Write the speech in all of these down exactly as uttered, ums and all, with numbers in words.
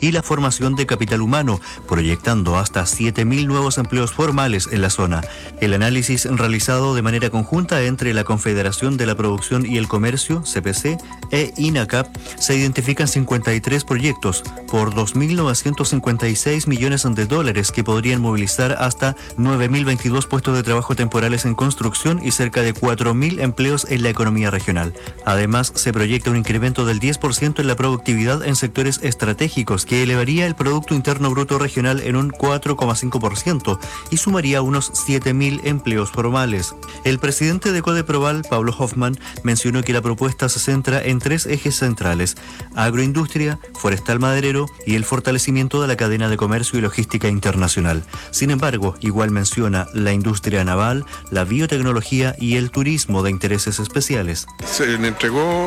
y la formación de capital humano, proyectando hasta siete mil nuevos empleos formales en la zona. El análisis realizado de manera conjunta entre la Confederación de la Producción y el Comercio, C P C, e INACAP, se identifican cincuenta y tres proyectos por dos mil novecientos cincuenta y seis millones de dólares que podrían movilizar hasta nueve mil veintidós puestos de trabajo temporales en construcción y cerca de cuatro mil empleos en la economía regional. Además, se proyecta un incremento del diez por ciento en la productividad en sectores estratégicos que elevaría el Producto Interno Bruto Regional en un cuatro coma cinco por ciento y sumaría unos siete mil empleos formales. El presidente de Codeproval, Pablo Hoffman, mencionó que la propuesta se centra en tres ejes centrales: agroindustria, forestal maderero y el fortalecimiento de la cadena de comercio y logística internacional. Sin embargo, igual menciona la industria naval, la biotecnología y el turismo de intereses especiales. Se le entregó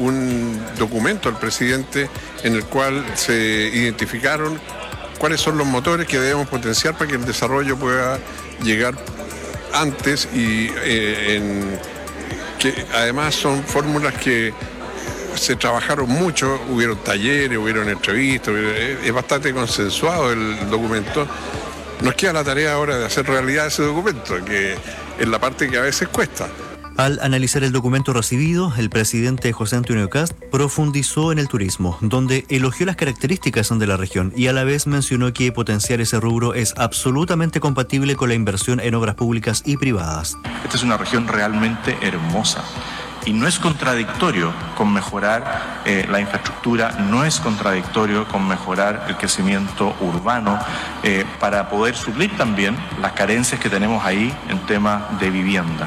un documento al presidente en el cual se identificaron cuáles son los motores que debemos potenciar para que el desarrollo pueda llegar antes y eh, en, que además son fórmulas que se trabajaron mucho, hubieron talleres, hubieron entrevistas, es bastante consensuado el documento. Nos queda la tarea ahora de hacer realidad ese documento, que es la parte que a veces cuesta. Al analizar el documento recibido, el presidente José Antonio Kast profundizó en el turismo, donde elogió las características de la región y a la vez mencionó que potenciar ese rubro es absolutamente compatible con la inversión en obras públicas y privadas. Esta es una región realmente hermosa. Y no es contradictorio con mejorar eh, la infraestructura, no es contradictorio con mejorar el crecimiento urbano eh, para poder suplir también las carencias que tenemos ahí en temas de vivienda.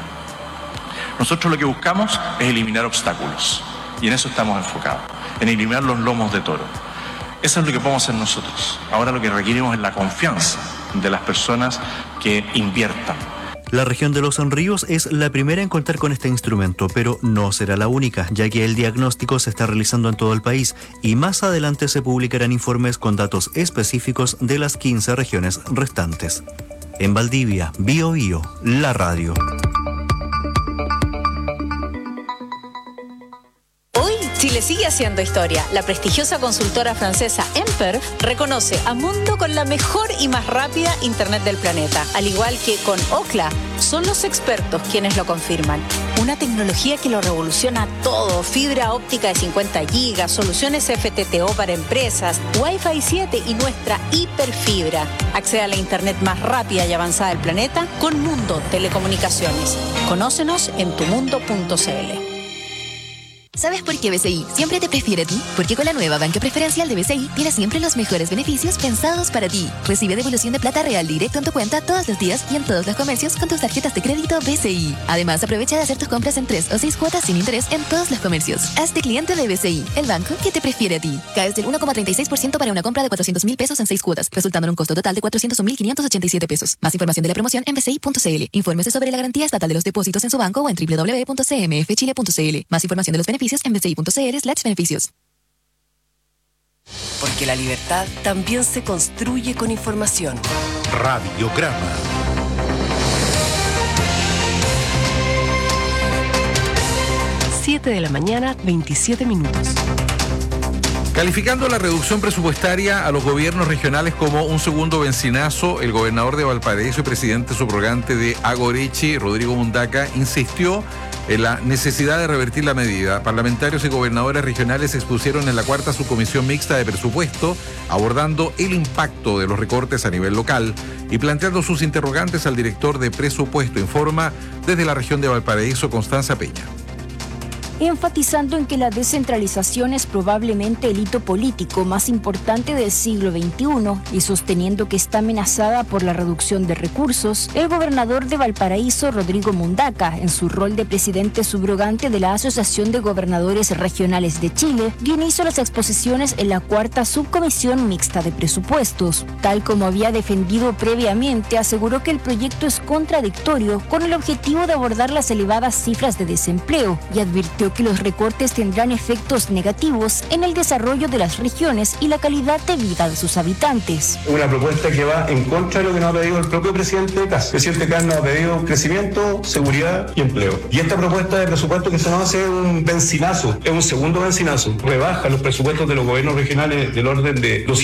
Nosotros lo que buscamos es eliminar obstáculos y en eso estamos enfocados, en eliminar los lomos de toro. Eso es lo que podemos hacer nosotros. Ahora lo que requerimos es la confianza de las personas que inviertan. La región de Los Ríos es la primera en contar con este instrumento, pero no será la única, ya que el diagnóstico se está realizando en todo el país y más adelante se publicarán informes con datos específicos de las quince regiones restantes. En Valdivia, Bio Bio, la radio. Chile sigue haciendo historia. La prestigiosa consultora francesa Emperf reconoce a Mundo con la mejor y más rápida internet del planeta. Al igual que con Ookla, son los expertos quienes lo confirman. Una tecnología que lo revoluciona todo. Fibra óptica de cincuenta gigas, soluciones F T T O para empresas, Wi-Fi siete y nuestra hiperfibra. Accede a la internet más rápida y avanzada del planeta con Mundo Telecomunicaciones. Conócenos en tu mundo punto c l. ¿Sabes por qué B C I siempre te prefiere a ti? Porque con la nueva banca preferencial de B C I tienes siempre los mejores beneficios pensados para ti. Recibe devolución de plata real directo en tu cuenta todos los días y en todos los comercios con tus tarjetas de crédito B C I. Además, aprovecha de hacer tus compras en tres o seis cuotas sin interés en todos los comercios. Hazte cliente de B C I, el banco que te prefiere a ti. Caes del uno coma treinta y seis por ciento para una compra de cuatrocientos mil pesos en seis cuotas, resultando en un costo total de cuatrocientos mil quinientos ochenta y siete pesos. Más información de la promoción en b c i punto c l. Infórmese sobre la garantía estatal de los depósitos en su banco o en w w w punto c m f chile punto c l. Más información de los beneficios en b c i punto c l slash beneficios. Porque la libertad también se construye con información. Radiograma. siete de la mañana, veintisiete minutos. Calificando la reducción presupuestaria a los gobiernos regionales como un segundo bencinazo, el gobernador de Valparaíso y presidente subrogante de Agorechi, Rodrigo Mundaca, insistió en la necesidad de revertir la medida. Parlamentarios y gobernadores regionales expusieron en la cuarta subcomisión mixta de presupuesto, abordando el impacto de los recortes a nivel local y planteando sus interrogantes al director de presupuesto, informa desde la región de Valparaíso, Constanza Peña. Enfatizando en que la descentralización es probablemente el hito político más importante del siglo veintiuno y sosteniendo que está amenazada por la reducción de recursos, el gobernador de Valparaíso, Rodrigo Mundaca, en su rol de presidente subrogante de la Asociación de Gobernadores Regionales de Chile, dio inicio a las exposiciones en la cuarta subcomisión mixta de presupuestos. Tal como había defendido previamente, aseguró que el proyecto es contradictorio con el objetivo de abordar las elevadas cifras de desempleo y advirtió que los recortes tendrán efectos negativos en el desarrollo de las regiones y la calidad de vida de sus habitantes. Una propuesta que va en contra de lo que nos ha pedido el propio presidente Kast. El presidente Kast nos ha pedido crecimiento, seguridad y empleo. Y esta propuesta de presupuesto que se nos hace es un bencinazo, es un segundo bencinazo. Rebaja los presupuestos de los gobiernos regionales del orden de